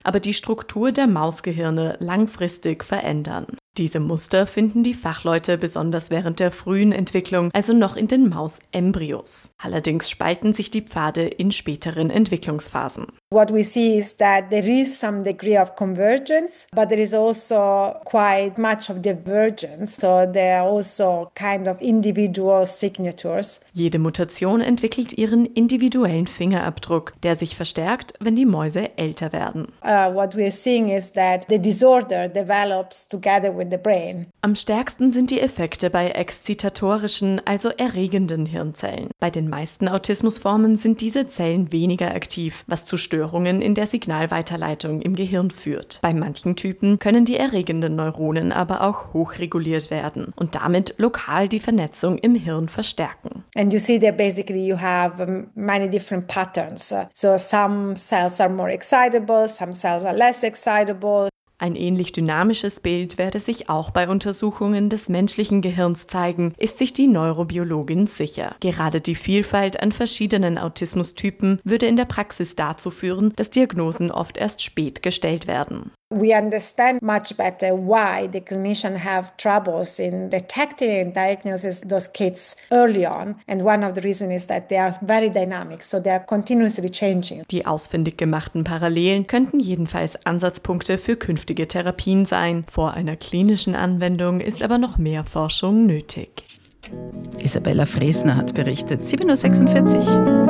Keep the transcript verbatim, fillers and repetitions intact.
aber die Struktur der Mausgehirne langfristig verändern. Diese Muster finden die Fachleute besonders während der frühen Entwicklung, also noch in den Mausembryos. Allerdings spalten sich die Pfade in späteren Entwicklungsphasen. What we see is that there is some degree of convergence, but there is also quite much of divergence. So there are also kind of individual signatures. Jede Mutation entwickelt ihren individuellen Fingerabdruck, der sich verstärkt, wenn die Mäuse älter werden. Uh, what we are seeing is that the disorder develops together with the brain. Am stärksten sind die Effekte bei exzitatorischen, also erregenden Hirnzellen. Bei den meisten Autismusformen sind diese Zellen weniger aktiv, was zu Störungen in der Signalweiterleitung im Gehirn führt. Bei manchen Typen können die erregenden Neuronen aber auch hochreguliert werden und damit lokal die Vernetzung im Hirn verstärken. And you see that basically you have um, many different patterns. Uh, so some cells are more excitable, some cells are less excitable. Ein ähnlich dynamisches Bild werde sich auch bei Untersuchungen des menschlichen Gehirns zeigen, ist sich die Neurobiologin sicher. Gerade die Vielfalt an verschiedenen Autismustypen würde in der Praxis dazu führen, dass Diagnosen oft erst spät gestellt werden. We understand much better why the clinicians have troubles in detecting and diagnosing those kids early on. And one of the reasons is that they are very dynamic, so they are continuously changing. Die ausfindig gemachten Parallelen könnten jedenfalls Ansatzpunkte für künftige Therapien sein. Vor einer klinischen Anwendung ist aber noch mehr Forschung nötig. Isabella Fresner hat berichtet. sieben Uhr sechsundvierzig.